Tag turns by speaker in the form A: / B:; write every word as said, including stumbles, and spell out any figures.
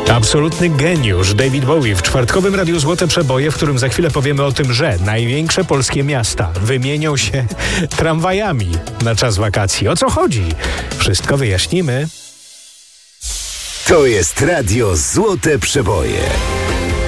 A: Absolutny geniusz David Bowie w czwartkowym Radiu Złote Przeboje, w którym za chwilę powiemy o tym, że największe polskie miasta wymienią się tramwajami na czas wakacji. O co chodzi? Wszystko wyjaśnimy.
B: To jest Radio Złote Przeboje.